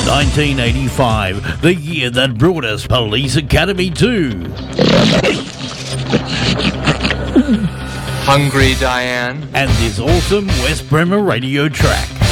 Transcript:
1985, the year that brought us Police Academy 2. Hungry, Diane? And this awesome West Bremer radio track.